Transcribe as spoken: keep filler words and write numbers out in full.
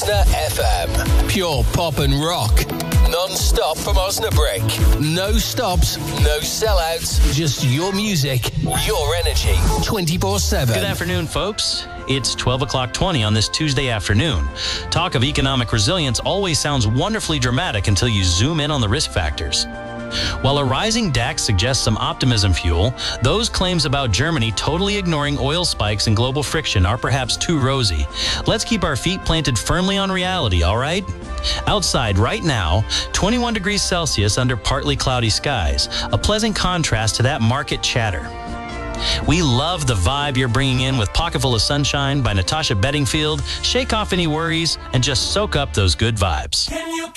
Osna F M. Pure pop and rock. Non-stop from Osnabrück. No stops, no sellouts. Just your music, your energy. twenty-four seven. Good afternoon, folks. It's twelve o'clock twenty on this Tuesday afternoon. Talk of economic resilience always sounds wonderfully dramatic until you zoom in on the risk factors. While a rising DAX suggests some optimism fuel, those claims about Germany totally ignoring oil spikes and global friction are perhaps too rosy. Let's keep our feet planted firmly on reality, all right? Outside right now, twenty-one degrees Celsius under partly cloudy skies, a pleasant contrast to that market chatter. We love the vibe you're bringing in with Pocketful of Sunshine by Natasha Bedingfield. Shake off any worries and just soak up those good vibes.